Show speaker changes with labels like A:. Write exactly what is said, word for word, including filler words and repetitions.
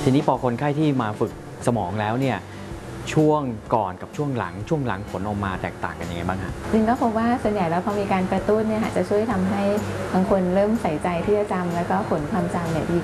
A: ทีนี้พอคนไข้ที่มาฝึกสมองแล้วเนี่ยช่วงก่อนกับช่วงหลังช่วงหลังผลออกมาแตกต่างกันยังไงบ้างคะ
B: จริงก็พบว่าส่วนใหญ่แล้วพอมีการกระตุ้นเนี่ยจะช่วยทำให้บางคนเริ่มใส่ใจที่จะจำแล้วก็ผลความจำเนี่ยดี